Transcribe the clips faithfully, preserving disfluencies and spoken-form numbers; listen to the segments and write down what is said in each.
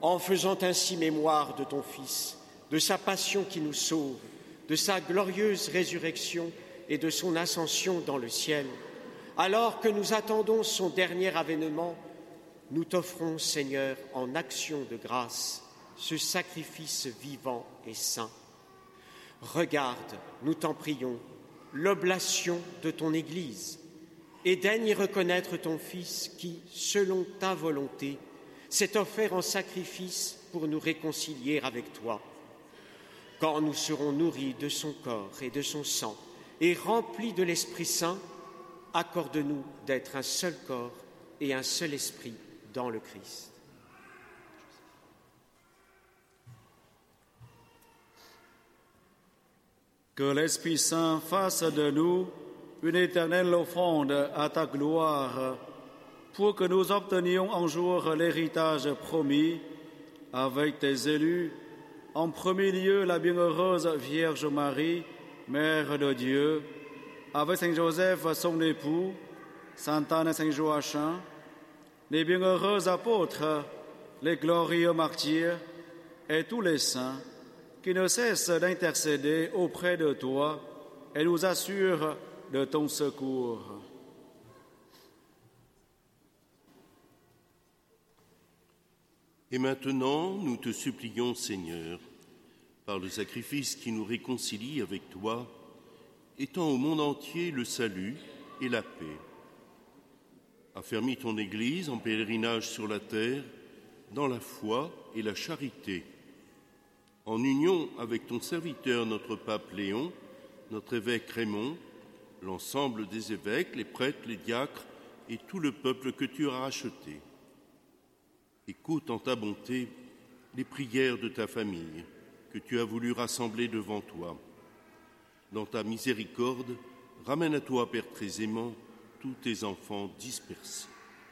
en faisant ainsi mémoire de ton Fils, de sa passion qui nous sauve, de sa glorieuse résurrection et de son ascension dans le ciel, alors que nous attendons son dernier avènement, nous t'offrons, Seigneur, en action de grâce, ce sacrifice vivant et saint. Regarde, nous t'en prions, l'oblation de ton Église, et daigne y reconnaître ton Fils qui, selon ta volonté, s'est offert en sacrifice pour nous réconcilier avec toi. Quand nous serons nourris de son corps et de son sang et remplis de l'Esprit Saint, accorde-nous d'être un seul corps et un seul esprit dans le Christ. Que l'Esprit Saint fasse de nous une éternelle offrande à ta gloire, pour que nous obtenions un jour l'héritage promis avec tes élus, en premier lieu la bienheureuse Vierge Marie, Mère de Dieu, avec Saint Joseph, son époux, Sainte Anne et Saint Joachim, les bienheureux apôtres, les glorieux martyrs et tous les saints qui ne cessent d'intercéder auprès de toi et nous assurent de ton secours. Et maintenant, nous te supplions, Seigneur, par le sacrifice qui nous réconcilie avec toi, étends au monde entier le salut et la paix. Affermis ton Église en pèlerinage sur la terre, dans la foi et la charité, en union avec ton serviteur, notre pape Léon, notre évêque Raymond, l'ensemble des évêques, les prêtres, les diacres et tout le peuple que tu as racheté. Écoute en ta bonté les prières de ta famille que tu as voulu rassembler devant toi. Dans ta miséricorde, ramène à toi, Père très aimant, tous tes enfants dispersés.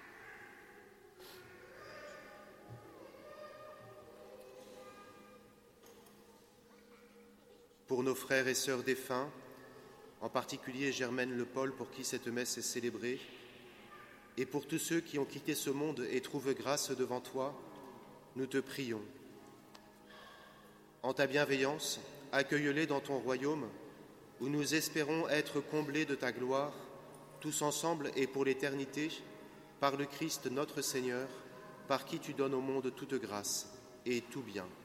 Pour nos frères et sœurs défunts, en particulier Germaine Le Paul pour qui cette messe est célébrée, et pour tous ceux qui ont quitté ce monde et trouvent grâce devant toi, nous te prions. En ta bienveillance, accueille-les dans ton royaume, où nous espérons être comblés de ta gloire, tous ensemble et pour l'éternité, par le Christ notre Seigneur, par qui tu donnes au monde toute grâce et tout bien.